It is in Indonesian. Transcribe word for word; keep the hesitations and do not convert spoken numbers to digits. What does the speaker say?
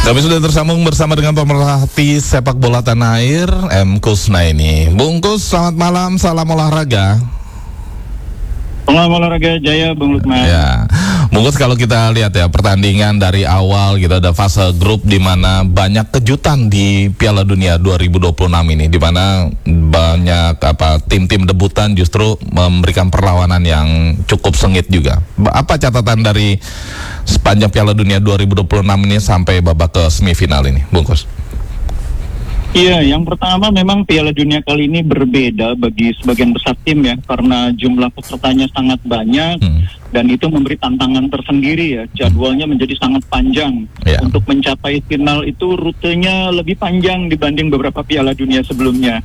Kami sudah tersambung bersama dengan pemerhati sepak bola tanah air, M. Kusnaini. Bung Kus, selamat malam, salam olahraga. Salam olahraga Jaya, Bung Lukman. Ya, Bung Kus, kalau kita lihat ya pertandingan dari awal kita ada fase grup di mana banyak kejutan di Piala Dunia dua ribu dua puluh enam ini, di mana banyak apa tim-tim debutan justru memberikan perlawanan yang cukup sengit juga. Apa catatan dari sepanjang Piala Dunia dua ribu dua puluh enam ini sampai babak ke semifinal ini, Bung Kus? Iya, yang pertama memang Piala Dunia kali ini berbeda bagi sebagian besar tim ya, karena jumlah pesertanya sangat banyak hmm. dan itu memberi tantangan tersendiri ya. Jadwalnya menjadi sangat panjang. Yeah. Untuk mencapai final itu rutenya lebih panjang dibanding beberapa Piala Dunia sebelumnya.